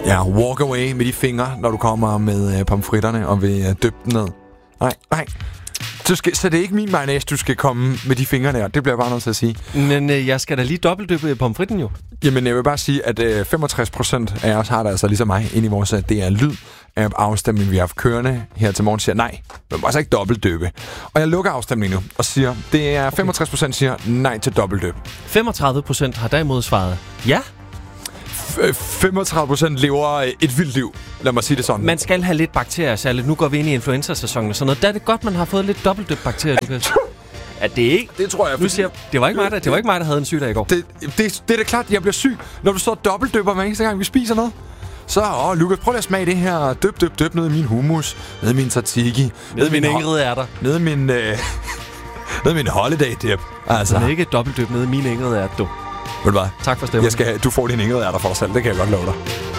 Ja, walk away med de fingre, når du kommer med pomfritterne og vil dyppe den ned. Nej. Så det er ikke min mayonnaise, du skal komme med de fingre der. Det bliver jeg bare nødt til at sige. Men jeg skal da lige dobbeltdyppe pomfritten jo. Jamen, jeg vil bare sige, at 65% af os har det altså ligesom mig ind i vores DR Lyd afstemning, vi har haft kørende her til morgen, siger nej, man må altså ikke dobbeltdyppe. Og jeg lukker afstemningen nu og siger, det er 65% siger nej til dobbeltdyp. 35% har derimod svaret ja. 35% lever et vildt liv. Lad mig sige det sådan. Man skal have lidt bakterier, særligt nu går vi ind i influenza-sæsonen og sådan noget. Der er det godt, man har fået lidt dobbeltdyp bakterier, Lukas. Er det ikke? Det tror jeg. Nu siger det var ikke mig, der havde en syg dag i går. Det er da klart, jeg bliver syg, når du står og dobbeltdypper hver eneste gang, vi spiser noget. Så, Lukas, prøv lige at smage det her. Dyp ned i min hummus, ned i min tzatziki, ned i min Ingrid ærter, ned i min holiday dip. Altså. Men ikke dobbeltdyp ned i min Ingrid ærter, du. Ved du hvad? Tak for stemmen. Du får din Ingrid ærter for dig selv, det kan jeg godt love dig.